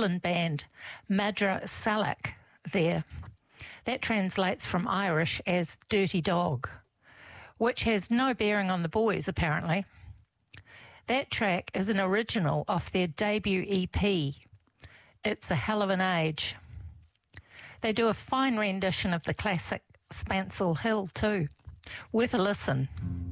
Scotland band Madra Salak there. That translates from Irish as dirty dog, which has no bearing on the boys apparently. That track is an original off their debut EP. It's a hell of an age. They do a fine rendition of the classic Spancel Hill too. Worth a listen.